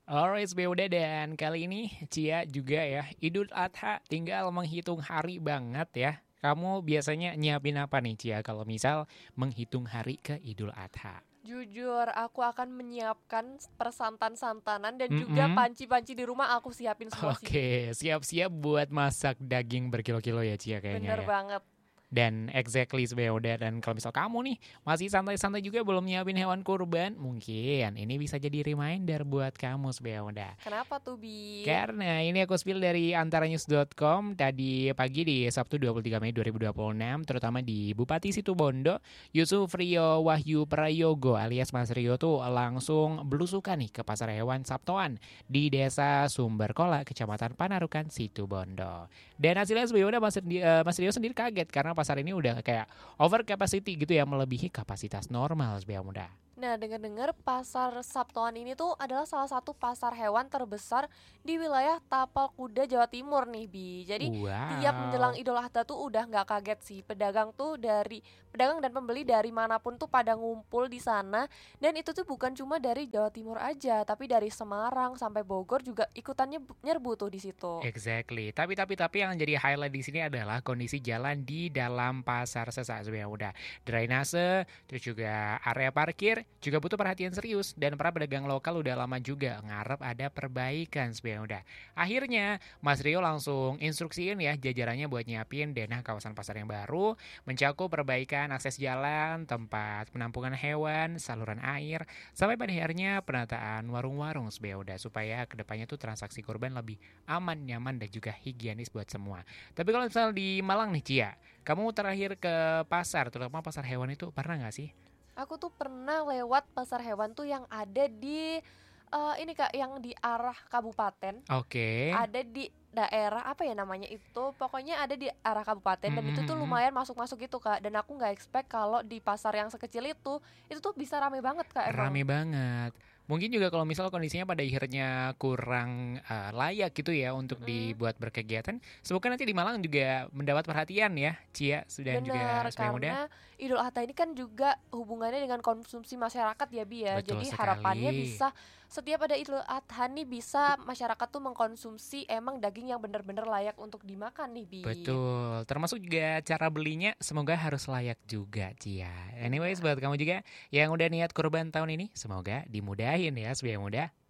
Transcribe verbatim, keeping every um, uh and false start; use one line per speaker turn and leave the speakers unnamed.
Alright, B udah dan kali ini Cia juga ya Idul Adha tinggal menghitung hari banget ya. Kamu biasanya nyiapin apa nih Cia kalau misal menghitung hari ke Idul Adha?
Jujur, aku akan menyiapkan persantan-santanan dan juga
Mm-mm.
panci-panci di rumah aku siapin semua sih, Bi.
Oke, siap-siap buat masak daging berkilo-kilo ya Cia kayaknya
Bener
ya.
banget.
Dan exactly udah. Dan kalau misal kamu nih masih santai-santai juga belum nyiapin hewan kurban, mungkin ini bisa jadi reminder buat kamu udah.
Kenapa tuh, Bi?
Karena ini aku spill dari antaranyus dot com tadi pagi di Sabtu dua puluh tiga Mei dua ribu dua puluh enam, terutama di Bupati Situbondo, Yusuf Rio Wahyu Prayogo alias Mas Rio tuh langsung belusukan nih ke pasar hewan Sabtoan di Desa Sumberkola, Kecamatan Panarukan, Situbondo. Dan hasilnya sebenarnya Mas, uh, Mas Rio sendiri kaget karena pasar ini udah kayak over capacity gitu ya, melebihi kapasitas normal sebenarnya muda.
Nah, dengar-dengar pasar Sabtoan ini tuh adalah salah satu pasar hewan terbesar di wilayah Tapal Kuda, Jawa Timur nih, Bi. Jadi tiap menjelang
Wow.
Idul Adha tuh udah nggak kaget sih. Pedagang tuh dari pedagang dan pembeli dari manapun tuh pada ngumpul di sana. Dan itu tuh bukan cuma dari Jawa Timur aja, tapi dari Semarang sampai Bogor juga ikutannya bu- nyerbu tuh di situ.
Exactly. Tapi tapi tapi yang jadi highlight di sini adalah kondisi jalan di dalam pasar sesak sebenarnya udah. Drainase, terus juga area parkir juga butuh perhatian serius dan para pedagang lokal udah lama juga ngarep ada perbaikan sebenarnya udah. Akhirnya Mas Rio langsung instruksiin ya jajarannya buat nyiapin denah kawasan pasar yang baru, mencakup perbaikan akses jalan, tempat penampungan hewan, saluran air, sampai pada akhirnya penataan warung-warung sebenarnya udah supaya kedepannya tuh transaksi kurban lebih aman, nyaman, dan juga higienis buat semua. Tapi kalau misalnya di Malang nih Cia, kamu terakhir ke pasar, terutama pasar hewan itu pernah nggak sih?
Aku tuh pernah lewat pasar hewan tuh yang ada di eh, ini Kak, yang di arah kabupaten,
Oke.
ada di daerah apa ya namanya itu, pokoknya ada di arah kabupaten dan itu tuh
Mm-mm-mm.
lumayan masuk-masuk gitu Kak, dan aku nggak expect kalau di pasar yang sekecil itu itu tuh bisa rame banget Kak emang.
Rame banget. Mungkin juga kalau misal kondisinya pada akhirnya kurang eh, layak gitu ya untuk
Mm-mm.
dibuat berkegiatan, semoga nanti di Malang juga mendapat perhatian ya, Cia dan juga
Bener,
supaya muda.
karena Idul Adha ini kan juga hubungannya dengan konsumsi masyarakat ya Bi ya.
Betul
Jadi harapannya
sekali.
bisa setiap ada Idul Adha nih bisa masyarakat tuh mengkonsumsi emang daging yang bener-bener layak untuk dimakan nih Bi.
Betul, termasuk juga cara belinya semoga harus layak juga, Cia. Anyways,
Bener.
buat kamu juga yang udah niat kurban tahun ini, semoga dimudahin ya, supaya mudah.